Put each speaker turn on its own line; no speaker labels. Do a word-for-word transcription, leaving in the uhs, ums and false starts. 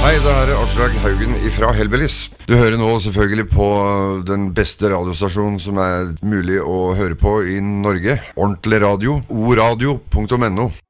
Hei, det er Aslak Haugen fra Hellbillies. Du hører nå selvfølgelig på den beste radiostasjonen som er mulig å høre på i Norge. Ordentlig radio, oradio punktum no.